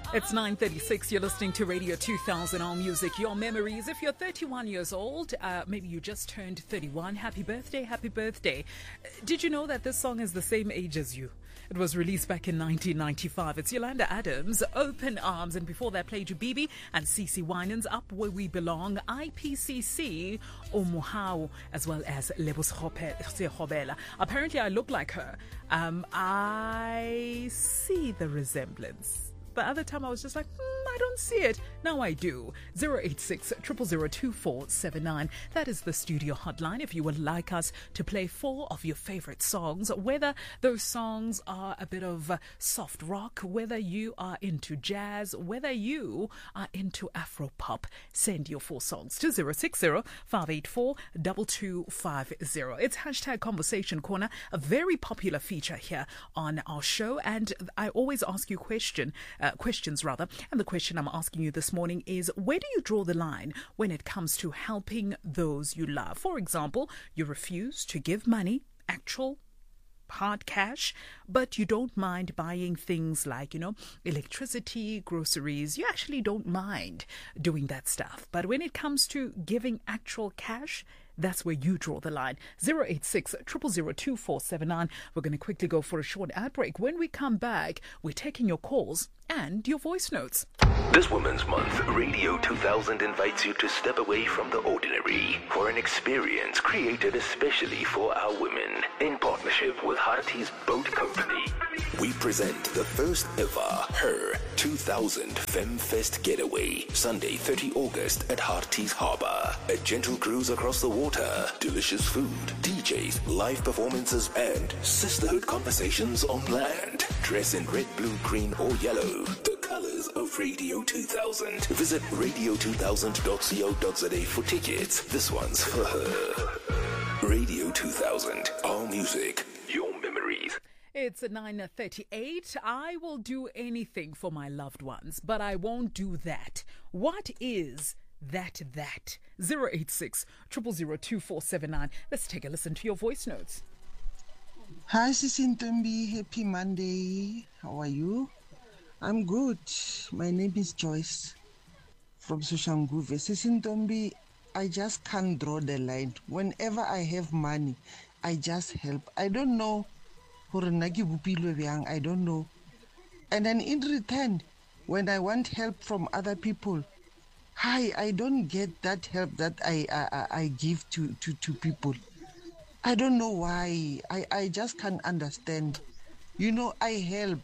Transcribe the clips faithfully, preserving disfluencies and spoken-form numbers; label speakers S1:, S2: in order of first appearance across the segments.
S1: It's nine thirty-six. You're listening to Radio two thousand All Music, Your Memories. If you're thirty-one years old, uh, maybe you just turned thirty-one, happy birthday, happy birthday. Did you know that this song is the same age as you? It was released back in nineteen ninety-five. It's Yolanda Adams, Open Arms, and before that played Jubibi and Cece Winans, Up Where We Belong, I P C C, Omuhau, as well as Lebos Hobela. Apparently I look like her. Um, I see the resemblance. The other time I was just like, mm, I don't see it. Now I do. zero eight six, zero zero zero, two four seven nine. That is the studio hotline if you would like us to play four of your favorite songs, whether those songs are a bit of uh, soft rock, whether you are into jazz, whether you are into Afro pop. Send your four songs to zero six zero, five eight four, two two five zero. It's hashtag Conversation Corner, a very popular feature here on our show, and I always ask you question. Uh, questions rather, and the question I'm asking you this morning is, where do you draw the line when it comes to helping those you love? For example, you refuse to give money, actual hard cash, but you don't mind buying things like, you know, electricity, groceries. You actually don't mind doing that stuff. But when it comes to giving actual cash, that's where you draw the line. zero eight six, zero zero zero, two four seven nine. We're going to quickly go for a short ad break. When we come back, we're taking your calls and your voice notes.
S2: This Women's Month, Radio two thousand invites you to step away from the ordinary for an experience created especially for our women in partnership with Harties Boat Company. We present the first ever Her two thousand FemFest Getaway, Sunday thirtieth of August at Harties Harbour. A gentle cruise across the water, delicious food, D Js, live performances, and sisterhood conversations on land. Dress in red, blue, green, or yellow. The colors of Radio two thousand. Visit radio two thousand dot co dot za for tickets. This one's for her. Radio two thousand. All music. Your memories.
S1: It's nine thirty-eight. I will do anything for my loved ones, but I won't do that. What is that that? zero eight six, zero zero zero, two four seven nine. Let's take a listen to your voice notes.
S3: Hi, Sisintombi. Happy Monday. How are you? I'm good. My name is Joyce from Soshanguve. Sisintombi, I just can't draw the line. Whenever I have money, I just help. I don't know. I don't know. And then in return, when I want help from other people, hi, I don't get that help that I I, I give to, to, to people. I don't know why. I, I just can't understand. You know, I help.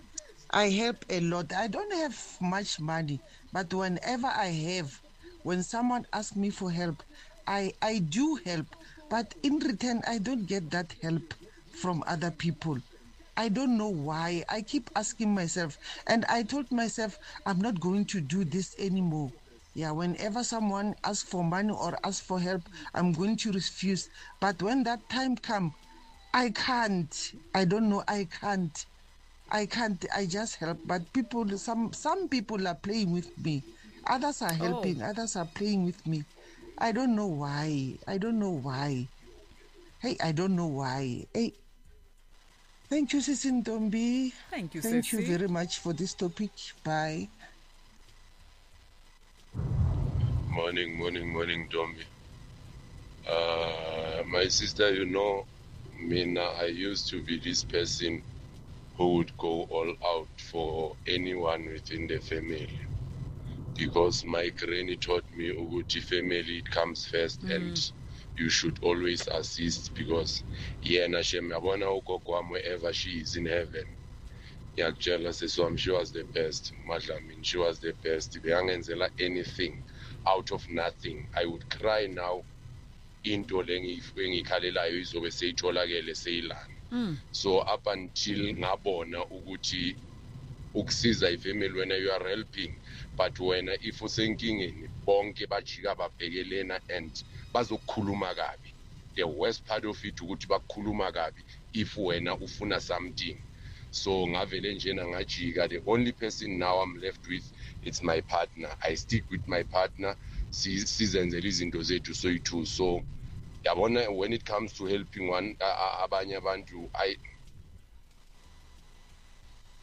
S3: I help a lot. I don't have much money, but whenever I have, when someone asks me for help, I, I do help. But in return, I don't get that help from other people. I don't know why. I keep asking myself, and I told myself, I'm not going to do this anymore. Yeah, whenever someone asks for money or asks for help, I'm going to refuse. But when that time comes, I can't. I don't know. I can't. I can't. I just help. But people, some some people are playing with me. Others are helping. Oh. Others are playing with me. I don't know why. I don't know why. Hey, I don't know why. Hey. Thank you, Sisintombi.
S1: Thank you,
S3: Thank
S1: Sissy.
S3: you very much for this topic. Bye.
S4: Morning, morning, morning, Dombi. Uh, my sister, you know, Mina, I used to be this person who would go all out for anyone within the family. Because my granny taught me Uguti family comes first mm. and you should always assist because yeah, Nashem Yabona Ukoko wherever she is in heaven. Yeah, jealous, so I'm sure was the best. Madlamin, she was the best. If anything out of nothing, I would cry now into ngikhalelayo izobe seyitholakele seyilana. So up until ngabona ukuthi ukusiza ifamily when you are helping, but when if usenkingeni bonke bajika babhekelena and bazokhuluma kabi. The worst part of it ukuthi bakhuluma kabi if wena ufuna something. So ngavele njena ngajika, the only person now I'm left with, it's my partner. I stick with my partner. Sizenzela izinto zethu soyi-two. So yabona, when it comes to helping one abanye abantu, I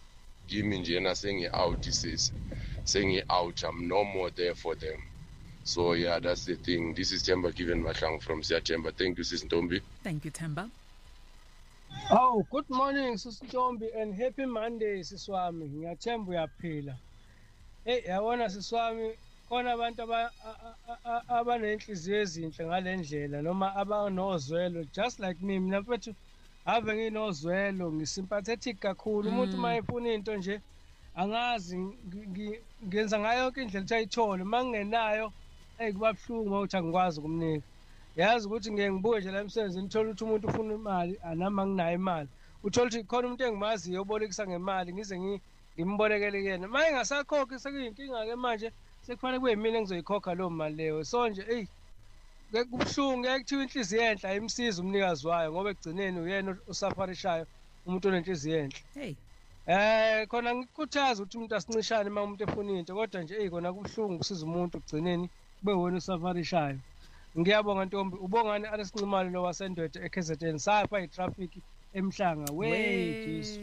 S4: kimi njena sengi-out sis sengi-out, I'm no more there for them. So yeah, that's the thing. This is Temba Given Mahlang from Siyathemba. Thank you, Sis Ntombi.
S1: Thank you, Temba.
S5: Oh, good morning, Sis Ntombi, and happy Monday, Sis Wami. Ngiyathemba uyaphila. Hey, yabona Sis Wami, khona abantu abanenhliziyo ezinhle ngale ndlela noma abanozwelo, just like me. Mina mfethu ave nginozwelo, ngisympathetic kakhulu. Umuntu mayefuna into nje angazi ngenza ngayo yonke indlela ukuthi ayithole. Mangingenayo hey kuba buhlungu mawuthi angikwazi ukumnika. Yazi ukuthi ngeke ngibuye nje la emsebenzini ngithola ukuthi umuntu ufuna imali anami anginayo imali. Uthola ukuthi khona umuntu engimaziyo obolekisa ngemali ngize ngimbolekele yena. Maye ngasakhokhi sekuyinkinga ke manje sekufanele kube yimina engizoyikhokha lo mali leyo. So nje hey kubuhlungu ngeke kuthiwa inhliziyo enhle ayimsiza umnikazi wayo ngoba ekugcineni uyena osafarishayo umuntu onenhliziyo enhle.
S1: Hey.
S5: Eh khona ngikukhuthaza ukuthi umuntu asincishane uma umuntu efuna into kodwa nje hey kona kubuhlungu kusiza umuntu ekugcineni kube wena osafarishayo. Ngiyabonga Ntombi, ubongani alesinqimali lo wasendwethe eK Z N safa itraffic emhlanga wethu.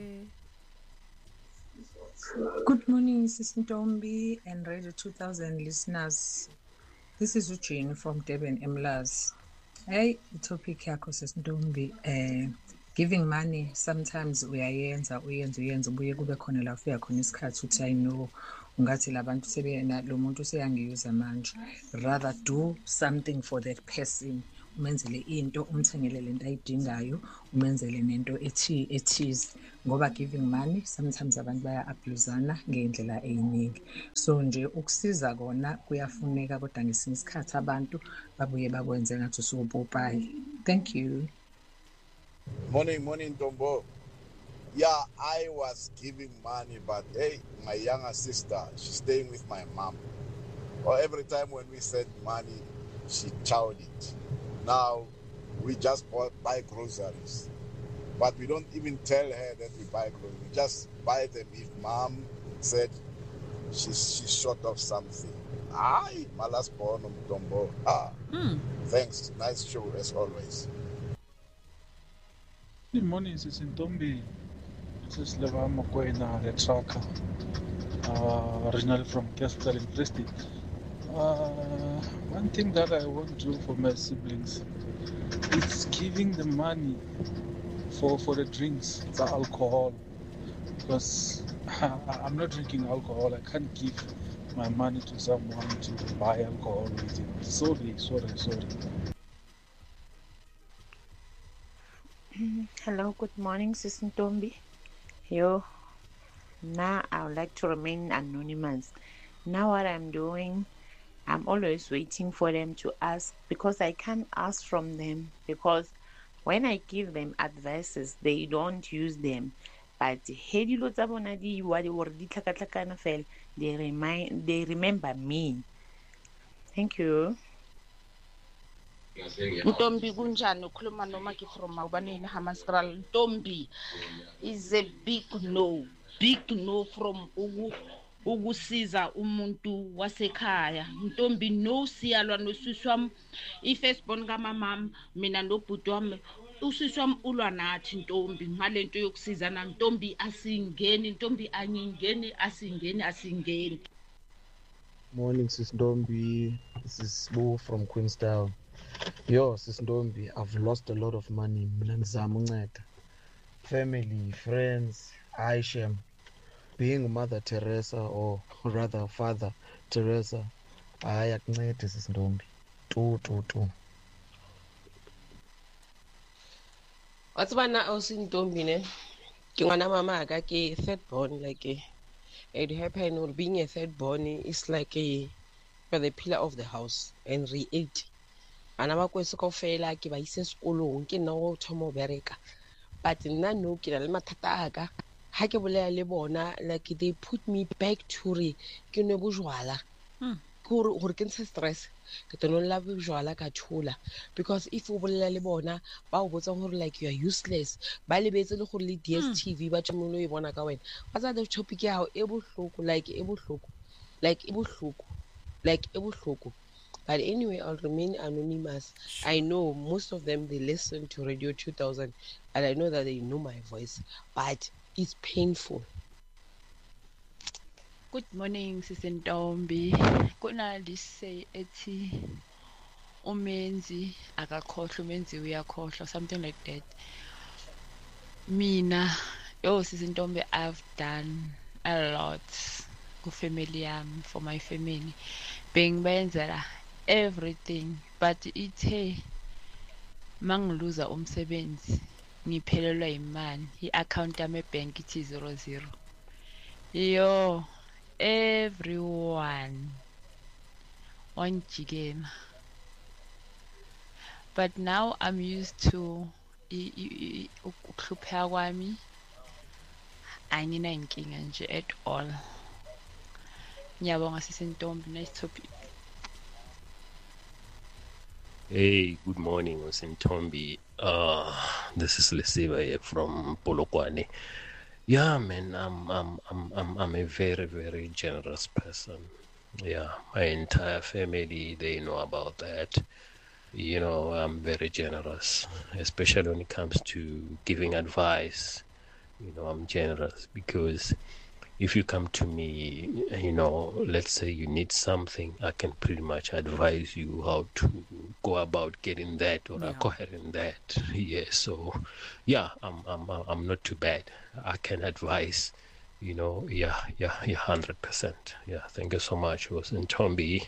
S6: Good morning, Sis Ntombi and Radio two thousand listeners. This is Eugene from Durban, Emlas. Hey, the topic yakho Sis Ntombi, uh, giving money sometimes uyayenza uyenza uyenza ubuye kube khona la ufika khona isikhathi uthi I know ungathi labantu sebena lo muntu seyangiyuza manje. Rather do something for that person. Umenzele into umthengele lento ayidingayo, umenzele nento ethi ethize ngoba giving money sometimes abantu baya abusana ngendlela eyiningi. So nje ukusiza kona kuyafuneka kodwa ngesinye isikhathi abantu babuye bakwenze ngathi usupopayi. Thank you.
S7: Morning, morning, Tombo. Yeah, I was giving money, but hey, my younger sister, she's staying with my mom. Well, every time when we send money, she chowed it. Now, we just bought, buy groceries. But we don't even tell her that we buy groceries. We just buy them if mom said she's, she's short of something. Aye, my last born of Tombo. Ah,
S1: Hmm.
S7: thanks. Nice show, as always.
S8: Good morning, Sis Ntombi. This is Leva Mokoena, the trucker, uh, originally from Capital in Christie. Uh, one thing that I want to do for my siblings is giving them money for, for the drinks, the alcohol. Because I'm not drinking alcohol. I can't give my money to someone to buy alcohol with it. Sorry, sorry, sorry.
S9: Hello, good morning, Sis Ntombi. Yo, now I would like to remain anonymous. Now what I'm doing, I'm always waiting for them to ask because I can't ask from them because when I give them advices, they don't use them. But they remind, they remember me. Thank you.
S10: Ntombi kunjani ukhuluma noMaki from Mawubaneni Hammanskraal. Ntombi is a big no, big no from ugu ukusiza umuntu wasekhaya. Ntombi no siyalwa nosisi wami ifirstborn kamamam mina nobhuti wami usisi wami ulwa nathi Ntombi ngalento yokusiza na Ntombi asingeni Ntombi anyingeni asingeni asingeni.
S11: Morning Sis Ntombi, this is Bo from Queenstown. Yo, Sis Ntombi, I've lost a lot of money. Mina ngizama unceda. Family, friends, Aisha, being Mother Teresa or rather Father Teresa, hayi akuncede Sis Ntombi. Tu tu tu.
S12: What's bana Ntombi ne? Ke ngwana mama ka ke third born like it happened or being a third born is like a you're the pillar of the house and re-eight. Ana ba kwese go fela ke ba ise sekolong ke nna go thomo bereka but nna no ke na le mathata aka ha ke bolela le bona like they put me back to re ke ne bojwala gore gore ke ntshe stress ke tono la bojwala ka thula because if o bolela le bona ba o botsa gore like you are useless ba lebetse le gore le D S T V ba tshimolo e bona ka wena ba tsa the topic ya e bohloko like e bohloko like e bohloko like e bohloko. But anyway, I'll remain anonymous. I know most of them, they listen to Radio two thousand, and I know that they know my voice, but it's painful.
S13: Good morning, Sisentombi. Kuna lise ethi umenzi akakhohlwa umenzi uyakhohlwa, something like that. Mina, yo Sisentombi, I've done a lot ku family yami, for my family. Bengibenzela everything, but ithe mangiluza umsebenzi ngiphelelwa imali, i-account yami ebank ithi zero zero. Yo, everyone wanjikela. But now I'm used to ukuhlupheka kwami. Angina inkinga nje at all. Ngiyabonga Sisentombi, nice topic.
S14: Hey, good morning, Sisentombi. Uh, this is Lesiva here from Polokwane. Yeah, man, I'm I'm I'm I'm I'm a very very generous person. Yeah, my entire family, they know about that. You know, I'm very generous, especially when it comes to giving advice. You know, I'm generous because if you come to me, you know, let's say you need something, I can pretty much advise you how to go about getting that or
S1: Yeah.
S14: acquiring that. Yeah, so yeah, I'm I'm I'm not too bad. I can advise, you know, yeah, yeah, yeah, hundred percent. Yeah, thank you so much. It was in Tombi.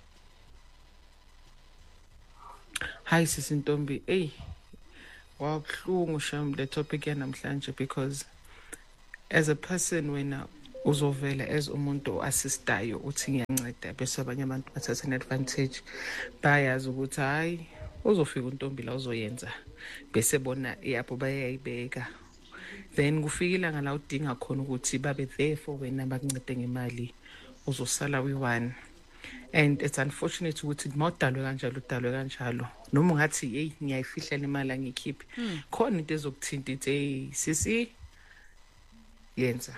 S3: Hi Sisentombi. Hey, wabhlungu sham le topic yanamhlanje because as a person wena uzovela as umuntu assistayo uthi ngiyanceda bese abanye abantu bathatha advantage bayazi ukuthi hayi uzofika uNtombi la uzoyenza bese bona yabo bayayibeka, then kufikile ngala udinga khona ukuthi babe there for wena bakuncede ngemali uzosala wi-one. And it's unfortunate ukuthi mawudalwe kanjalo udalwe kanjalo noma ungathi hey ngiyayifihlela imali angikhiphi
S1: Hmm.
S3: khona into ezokuthinta ithi hey sisi yenza.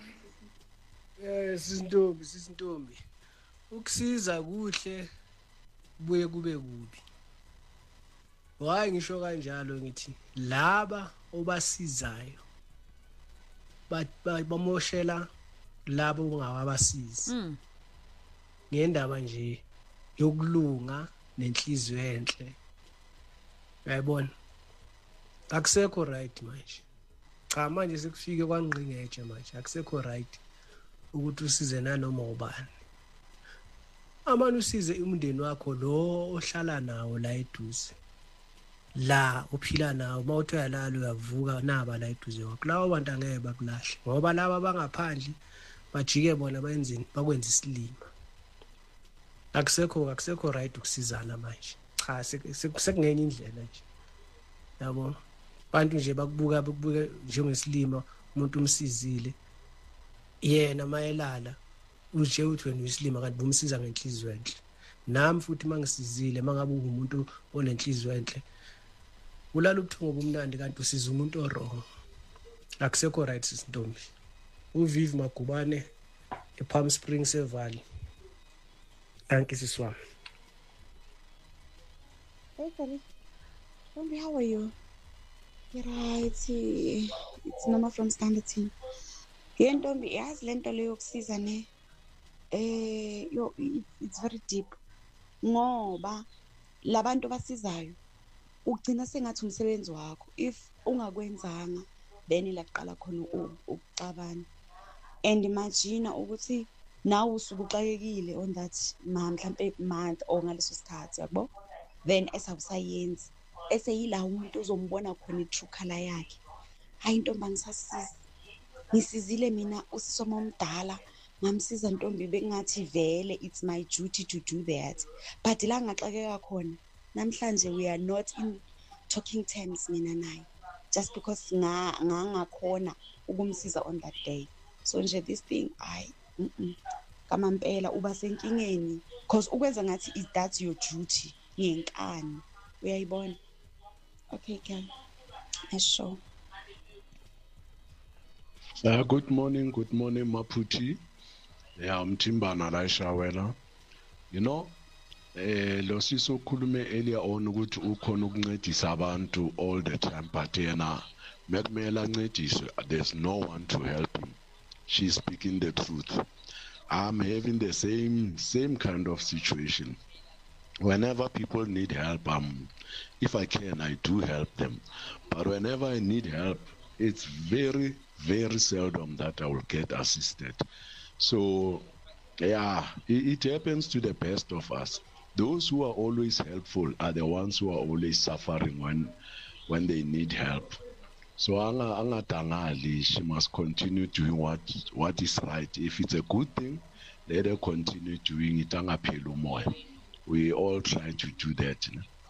S5: Eh Sisentombi, Sisentombi. Ukusiza kuhle buye kube kubi. Hayi ngisho kanjalo ngithi laba obasizayo ba- bamoshela labo ongawabasizi.
S1: Mm.
S5: Ngendaba nje yokulunga nenhliziyo enhle. Uyayibona? Akusekho right manje. Cha manje sekufike kwangqingeje manje akusekho right ukuthi usize nanoma ubani. Amani usize umndeni wakho lo ohlala nawo la eduze. La uphila nawo mawuthi uyalala uyavuka naba la eduze wakho. Lawo bantu angeke bakulahle ngoba laba bangaphandle bajike bona bayenzini bakwenza isilima. Akusekho akusekho right ukusizana manje. Cha sekungenye indlela nje. Yabo. Bantu nje bakubuka bakubuka njengesilima umuntu umsizile. Yena mayelala uje uthi wena uyisilima kanti bomsiza ngenhliziyo enhle. Nami futhi mangisizile mangabe ungumuntu onenhliziyo enhle. Ulala ubuthongo obumnandi kanti usiza umuntu orong. Akusekho right Sisentombi. uViv Magubane ePalm Springs eValley. Thank you siswami.
S15: Hey, Kari. Tombi, how are you? You're right. It's Noma from Standard Team. Yeah, Tombi, yazi lento leyo yokusiza ne. Eh, yo, it- it's very deep. Ngoba labantu basizayo ugcina sengathi umsebenzi wakho. If ungakwenzanga, then la kuqala khona u- ukuxabana. And imagine ukuthi nawe usuke uxakekile on that ma mhlambe month or ngaleso sikhathi yabo, then esawusayenzi eseyila umuntu uzombona khona i-true color yakhe. Hayi Ntombi angisasizi, ngisizile mina usisoma omdala ngamsiza Ntombi bekungathi vele it's my duty to do that, but la ngaxakeka khona namhlanje we are not in talking terms mina naye just because nga ngangakhona ukumsiza on that day. So nje this thing I mm kamampela uba senkingeni because ukwenza ngathi is that your duty ngenkani. Uyayibona? Okay girl, asho.
S16: Uh, good morning, good morning, Maputi. Yeah, Mtimbana Laishawela. You know, eh lo siso khulume earlier on ukuthi ukhona ukuncedisa abantu all the time but yena mekumele ancediswe, there's no one to help him. She's speaking the truth. I'm having the same same kind of situation. Whenever people need help, um, if I can, I do help them. But whenever I need help, it's very, very seldom that I will get assisted. So, yeah, it, it happens to the best of us. Those who are always helpful are the ones who are always suffering when, when they need help. So, Anga Anga Tangali, she must continue doing what what is right. If it's a good thing, let her continue doing it. Anga Pelu Moy. We all try to do that.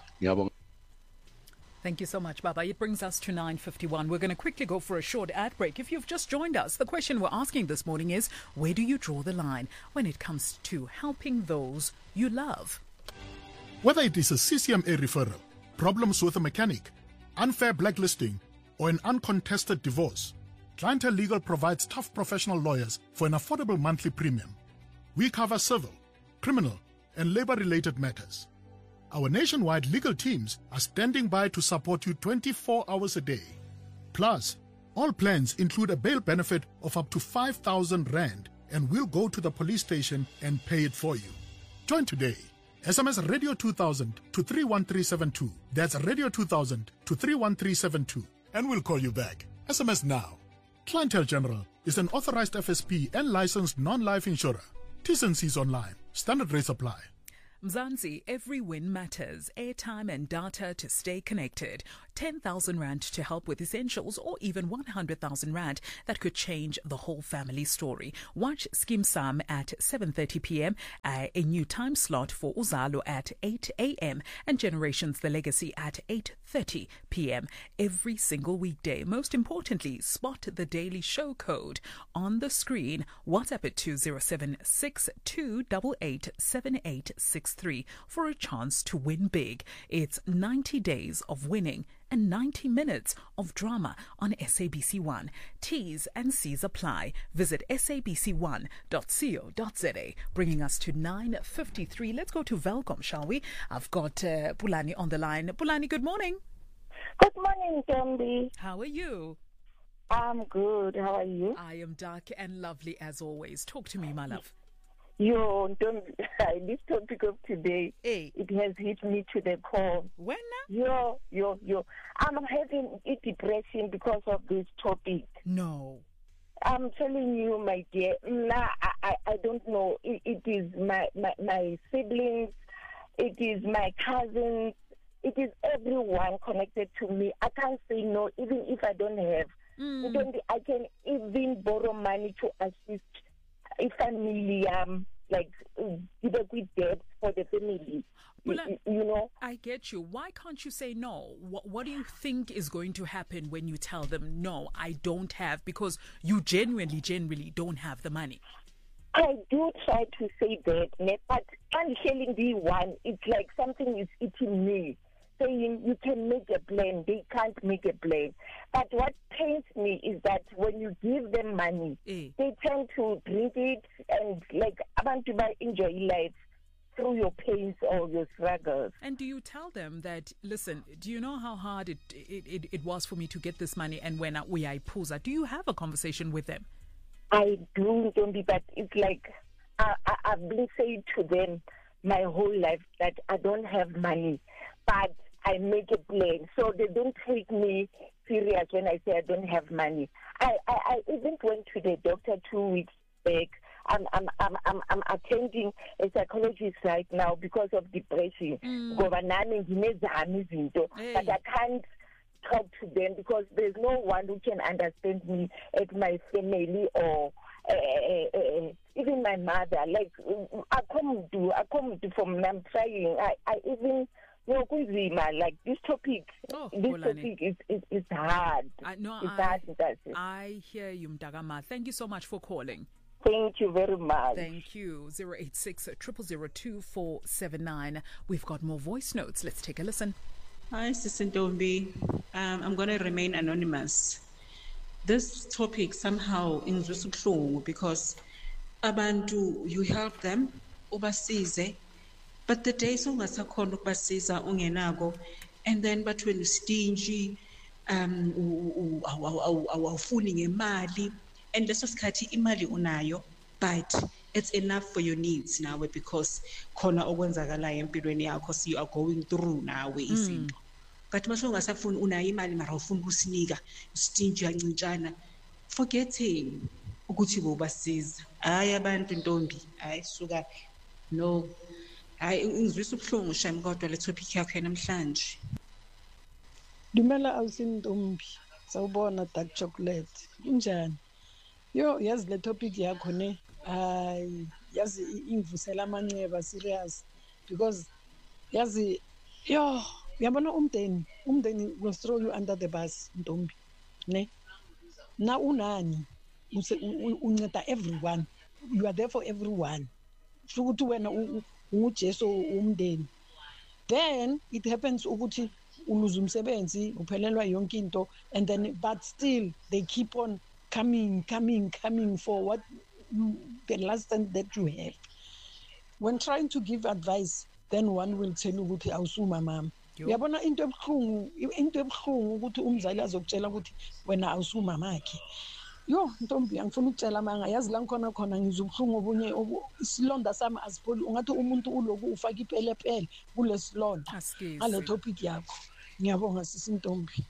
S1: Thank you so much, Baba. It brings us to nine fifty-one. We're going to quickly go for a short ad break. If you've just joined us, the question we're asking this morning is, where do you draw the line when it comes to helping those you love?
S17: Whether it is a C C M A referral, problems with a mechanic, unfair blacklisting, or an uncontested divorce, Clientele Legal provides tough professional lawyers for an affordable monthly premium. We cover civil, criminal, and labor-related matters. Our nationwide legal teams are standing by to support you twenty-four hours a day. Plus, all plans include a bail benefit of up to five thousand rand, and we'll go to the police station and pay it for you. Join today. S M S Radio two thousand to three one three seven two. That's Radio two thousand to three one three seven two. And we'll call you back. S M S now. Clientele General is an authorized F S P and licensed non-life insurer. T's and C's online. Standard rates apply.
S1: Mzansi, every win matters. Airtime and data to stay connected. ten thousand rand to help with essentials, or even one hundred thousand rand that could change the whole family story. Watch Skim Sam at seven thirty p.m. Uh, a new time slot for Uzalo at eight a.m. and Generations The Legacy at eight thirty p.m. every single weekday. Most importantly, spot the Daily Show code on the screen. WhatsApp it to zero seven six two eight eight seven eight six three for a chance to win big. It's ninety days of winning and ninety minutes of drama on S A B C one. T's and C's apply. Visit S A B C one dot co dot za. Bringing us to nine fifty-three. Let's go to Velcom, shall we? I've got uh, Pulani on the line. Pulani, good morning.
S18: Good morning, Tombi.
S1: How are you?
S18: I'm good. How are you?
S1: I am dark and lovely as always. Talk to me, my love.
S18: Yo, don't, this topic of today,
S1: hey.
S18: It has hit me to the core.
S1: When?
S18: Yo, yo, yo. I'm having a depression because of this topic.
S1: No.
S18: I'm telling you, my dear, nah, I, I, I don't know. It, it is my, my, my siblings, it is my cousins, it is everyone connected to me. I can't say no, even if I don't have.
S1: Mm.
S18: Don't, I can even borrow money to assist a family, um, like, either with debt for the family.
S1: Well,
S18: you, you know?
S1: I get you. Why can't you say no? What, what do you think is going to happen when you tell them, no, I don't have, because you genuinely, genuinely don't have the money?
S18: I do try to say that, but unhealing the one, it's like something is eating me. Saying you can make a plan, they can't make a plan. But what pains me is that when you give them money,
S1: mm.
S18: they tend to drink it and like abantu ba enjoy life through your pains or your struggles.
S1: And do you tell them that, listen, do you know how hard it it, it, it was for me to get this money, and when we are Puza? Do you have a conversation with them?
S18: I do, Tombi, but it's like I, I, I've been saying to them my whole life that I don't have money, but I make a plan, so they don't take me serious when I say I don't have money. I, I, I even went to the doctor two weeks back. I'm I'm I'm I'm, I'm attending a psychologist right now because of depression.
S1: Mm.
S18: But I can't talk to them because there's no one who can understand me at my family or uh, uh, uh, even my mother. Like I come to I come to from I'm trying. I, I even. No, like this topic,
S1: oh,
S18: this topic is, is, is hard.
S1: I, no,
S18: it's
S1: I,
S18: hard, it
S1: I hear you, Mdagama. Thank you so much for calling.
S18: Thank you very much.
S1: Thank you. zero eight six, zero zero zero, two four seven nine. We've got more voice notes. Let's take a listen.
S19: Hi, Sister Ntombi. Um, I'm going to remain anonymous. This topic somehow in Zusuklungu because abantu, you help them, ubasize, but the days ungasakhona ukubasiza ungenago, and then batwenu stingy, um awufuni ngemali, and leso sikhathi imali unayo, but it's enough for your needs nawe because khona okwenzakalayo empilweni yakho, so you are going through nawe izinto. Kanti mase ungasafuni unayo imali mara ufuna ukusinika stingy yancintshana, forget him ukuthi bobasiza. Hayi abantu ntombi, hayi suka no. Hayi ngizwisa ubuhlungu shame kodwa le topic yakho namhlanje.
S20: Dumela awusintombi. Sawubona dark chocolate. Kunjani? Yo yazi le topic yakho ne hayi yazi ingivusela amanxeba serious because yazi yo uyabona umndeni umndeni will throw you under the bus ntombi ne na unani unceda everyone, you are there for everyone. Ukuthi wena ungujesu umndeni, then it happens ukuthi uluza umsebenzi uphelelwa yonke into, and then but still they keep on coming coming coming for what you, the last time that you have. When trying to give advice, then one will tell you ukuthi awusuma mama. Uyabona into ebuhlungu into ebuhlungu ukuthi umzali azokutshela ukuthi wena awusuma makhe. Yo ntombi angifuna ukutshela manga yazi la ngikhona khona ngizobuhlungu obunye isilonda sami asipholi, ungathi umuntu uloku ufaka ipelepele kulesilonda ngale topic yakho. Ngiyabonga sisintombi.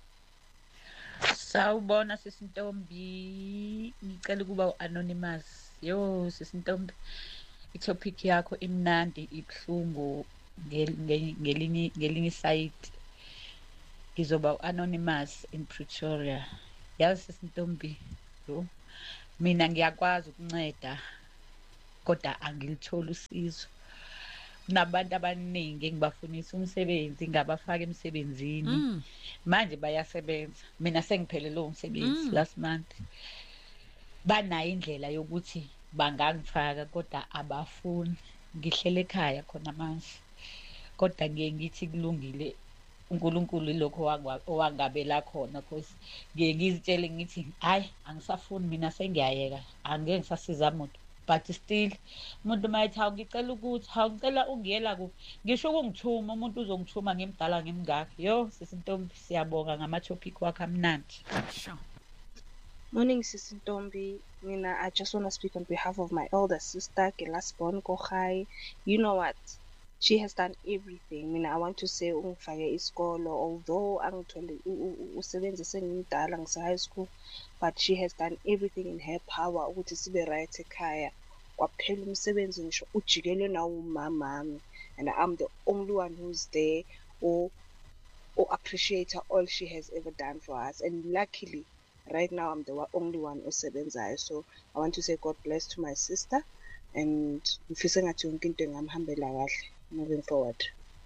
S21: Sawubona sisintombi, ngicela ukuba anonymous. Yo sisintombi, itopic yakho imnandi ibhlungu ngelinye ngelinye side. Ngizoba anonymous in Pretoria. Yazi sisintombi, yo mina ngiyakwazi ukunceda kodwa angilitholi usizo. Nabantu abaningi ngibafunisa umsebenzi ngabafaka emsebenzini mm. manje bayasebenza, mina sengiphelele umsebenzi mm. last month. Banayo indlela yokuthi bangangifaka kodwa abafuni. Ngihlele ekhaya khona manje kodwa ngiye ngithi kulungile uNkulunkulu lokho owangabela khona, because ngiye ngizitshele ngithi hayi angisafuni mina sengiyayeka, angeke ngisasiza umuntu. But still umuntu mayithi awungicela ukuthi awungicela ungiyela ku ngisho ukungithuma umuntu uzongithuma ngimdala ngimngaka. Yo sisintombi siyabonga ngama topic wakho amnandi. Sure.
S22: Morning sisintombi, mina I just want to speak on behalf of my elder sister Gelasbon Kochai. You know what? She has done everything. Mina I want to say ungifake isikolo, although angithole usebenze sengimdala ngise high school, but she has done everything in her power ukuthi sibe right ekhaya. Kwaphela umsebenzi ngisho ujikele nawo umamami, and I'm the only one who's there or or appreciate her all she has ever done for us. And luckily right now I'm the only one osebenzayo. So I want to say God bless to my sister, and ngifisa ngathi yonke into ngamhambela kahle moving forward.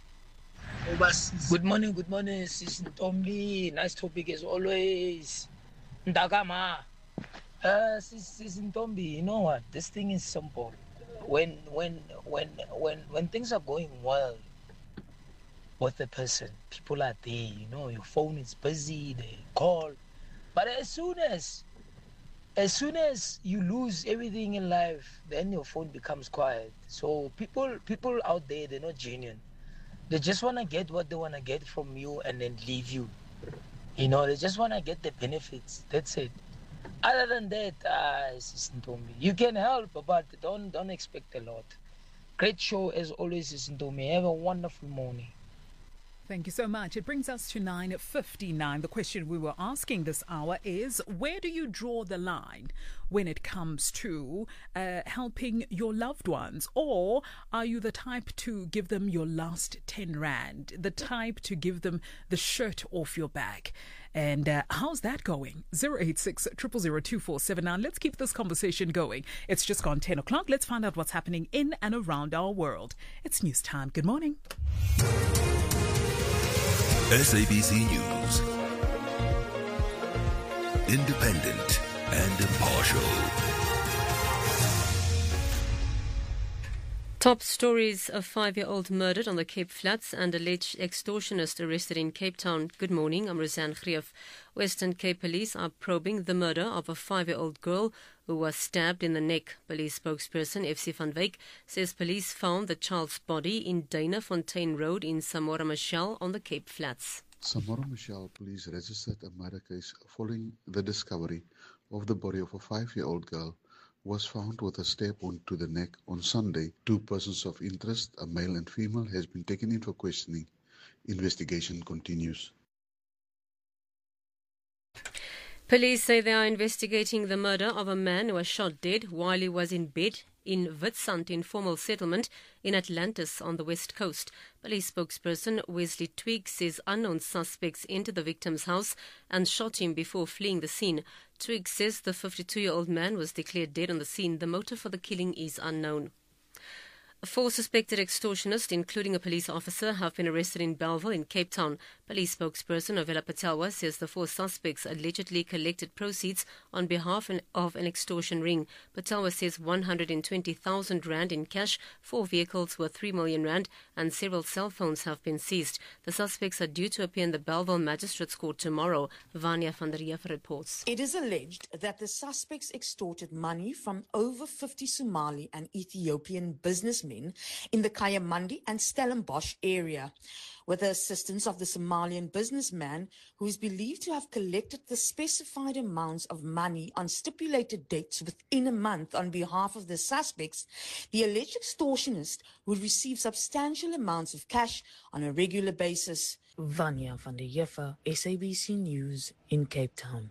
S23: Good morning, good morning, Sis Ntombi. Nice topic as always. Ndagama. Uh, Sis Ntombi, you know what? This thing is simple. When when when when when things are going well with the person, people are there. You know, your phone is busy. They call, but as soon as as soon as you lose everything in life, then your phone becomes quiet. So people people out there, they're not genuine. They just want to get what they want to get from you and then leave you. You know, they just want to get the benefits. That's it. Other than that, uh, you can help, but don't don't expect a lot. Great show as always, Sintomi. Have a wonderful morning.
S1: Thank you so much. It brings us to nine fifty-nine. The question we were asking this hour is, where do you draw the line when it comes to uh, helping your loved ones? Or are you the type to give them your last ten rand, the type to give them the shirt off your back? And uh, how's that going? zero eight six, zero zero zero, two four seven nine. Let's keep this conversation going. It's just gone ten o'clock. Let's find out what's happening in and around our world. It's news time. Good morning.
S2: S A B C News. Independent and impartial.
S24: Top stories: a five-year-old murdered on the Cape Flats and alleged extortionist arrested in Cape Town. Good morning, I'm Roseanne Grief. Western Cape Police are probing the murder of a five-year-old girl who was stabbed in the neck. Police spokesperson F C van Wyk says police found the child's body in Dana-Fontaine Road in Samora Machel on the Cape Flats.
S25: Samora Machel police registered a murder case following the discovery of the body of a five-year-old girl
S4: was found with a stab wound to the neck on Sunday. Two persons of interest, a male and female, has been taken in for questioning. Investigation continues.
S24: Police say they are investigating the murder of a man who was shot dead while he was in bed in Witstrand informal settlement in Atlantis on the west coast. Police spokesperson Wesley Twigg says unknown suspects entered the victim's house and shot him before fleeing the scene. Twigg says the fifty-two-year-old man was declared dead on the scene. The motive for the killing is unknown. Four suspected extortionists, including a police officer, have been arrested in Bellville in Cape Town. Police spokesperson Ovela Patelwa says the four suspects allegedly collected proceeds on behalf of an extortion ring. Patelwa says one hundred twenty thousand rand in cash, four vehicles worth three million rand and several cell phones have been seized. The suspects are due to appear in the Bellville Magistrates Court tomorrow. Vanya van der Reef reports.
S6: It is alleged that the suspects extorted money from over fifty Somali and Ethiopian businessmen in the Kayamandi and Stellenbosch area. With the assistance of the Somalian businessman, who is believed to have collected the specified amounts of money on stipulated dates within a month on behalf of the suspects, the alleged extortionist would receive substantial amounts of cash on a regular basis. Vanya van der Reef, S A B C News in Cape Town.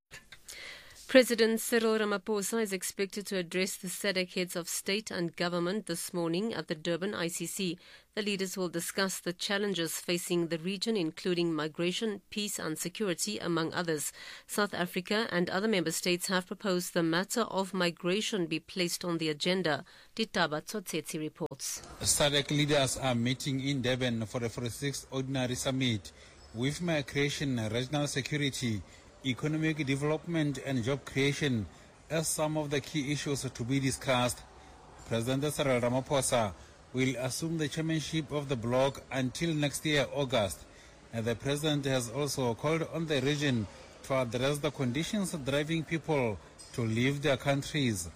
S24: President Cyril Ramaphosa is expected to address the S A D C heads of state and government this morning at the Durban I C C. The leaders will discuss the challenges facing the region, including migration, peace and security, among others. South Africa and other member states have proposed the matter of migration be placed on the agenda. Ditaba Tsotsetsi reports.
S7: S A D C leaders are meeting in Durban for the forty-sixth Ordinary Summit with migration, regional security, economic development and job creation as some of the key issues to be discussed. President Cyril Ramaphosa will assume the chairmanship of the bloc until next year, August. And the president has also called on the region to address the conditions driving people to leave their countries.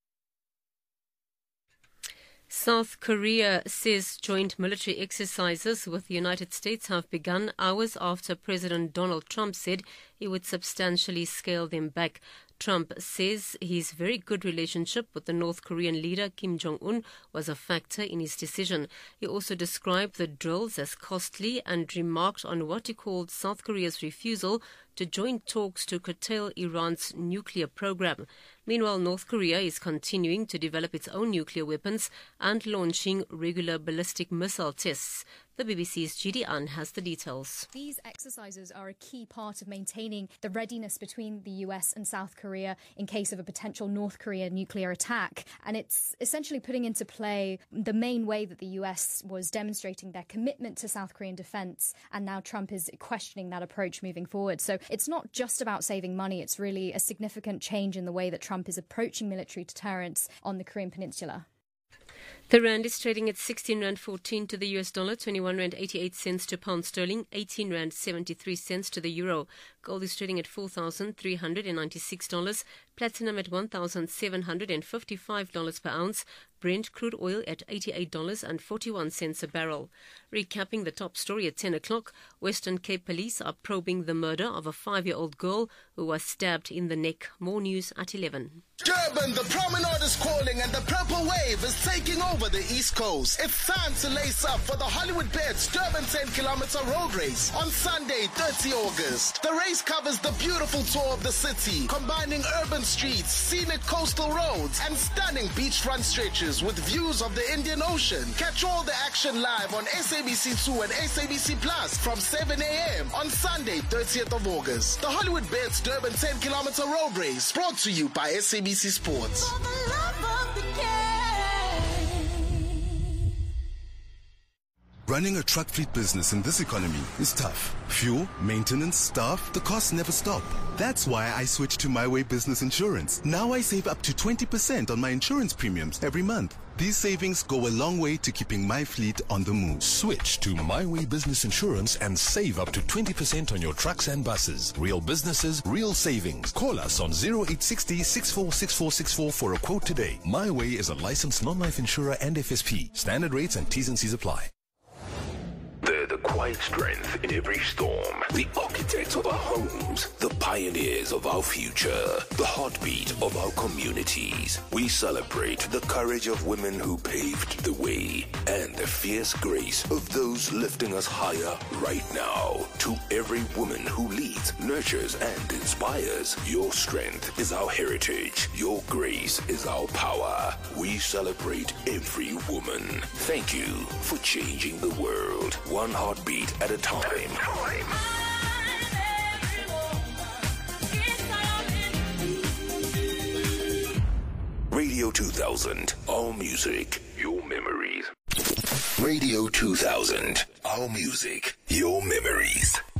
S24: South Korea says joint military exercises with the United States have begun hours after President Donald Trump said he would substantially scale them back. Trump says his very good relationship with the North Korean leader Kim Jong-un was a factor in his decision. He also described the drills as costly and remarked on what he called South Korea's refusal to join talks to curtail Iran's nuclear program. Meanwhile, North Korea is continuing to develop its own nuclear weapons and launching regular ballistic missile tests. The B B C's Judy Ann has the details.
S8: These exercises are a key part of maintaining the readiness between the U S and South Korea in case of a potential North Korea nuclear attack. And it's essentially putting into play the main way that the U S was demonstrating their commitment to South Korean defense. And now Trump is questioning that approach moving forward. So it's not just about saving money. It's really a significant change in the way that Trump is approaching military deterrence on the Korean Peninsula.
S24: The rand is trading at sixteen rand fourteen to the U S dollar, twenty-one rand eighty-eight cents to pound sterling, eighteen rand seventy-three cents to the euro. Gold is trading at four thousand three hundred ninety-six dollars, platinum at one thousand seven hundred fifty-five dollars per ounce, Brent crude oil at eighty-eight dollars and forty-one cents a barrel. Recapping the top story at ten o'clock, Western Cape police are probing the murder of a five-year-old girl who was stabbed in the neck. More news at eleven.
S25: Durban, the promenade is calling and the purple wave is taking over the East Coast. It's time to lace up for the Hollywood Bets Durban ten kilometer road race on Sunday, thirtieth of August. The race covers the beautiful tour of the city, combining urban streets, scenic coastal roads, and stunning beachfront stretches with views of the Indian Ocean. Catch all the action live on S A B C two and S A B C Plus from seven a.m. on Sunday, thirtieth of August. The Hollywood Bets Durban ten kilometer road race brought to you by S A B C Sports.
S26: Running a truck fleet business in this economy is tough. Fuel, maintenance, staff, the costs never stop. That's why I switched to My Way Business Insurance. Now I save up to twenty percent on my insurance premiums every month. These savings go a long way to keeping my fleet on the move.
S27: Switch to My Way Business Insurance and save up to twenty percent on your trucks and buses. Real businesses, real savings. Call us on zero eight six zero, six four six four six four for a quote today. My Way is a licensed non-life insurer and F S P. Standard rates and T's and C's apply.
S2: The Discover the quiet strength in every storm.
S3: The architects of our homes, the pioneers of our future, the heartbeat of our communities. We celebrate the courage of women who paved the way and the fierce grace of those lifting us higher right now. To every woman who leads, nurtures, and inspires, your strength is our heritage. Your grace is our power. We celebrate every woman. Thank you for changing the world, one heartbeat at a time. Radio two thousand, our music, your memories. Radio two thousand, our music, your memories.